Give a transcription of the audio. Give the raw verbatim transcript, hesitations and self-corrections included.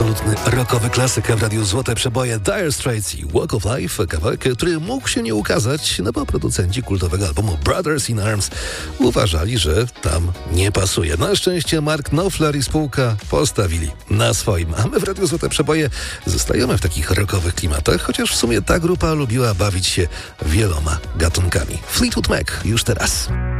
Absolutny rockowy klasyk w radiu Złote Przeboje Dire Straits i Walk of Life, kawałek, który mógł się nie ukazać, no bo producenci kultowego albumu Brothers in Arms uważali, że tam nie pasuje. Na szczęście Mark Knopfler i spółka postawili na swoim, a my w radiu Złote Przeboje zostajemy w takich rockowych klimatach, chociaż w sumie ta grupa lubiła bawić się wieloma gatunkami. Fleetwood Mac już teraz.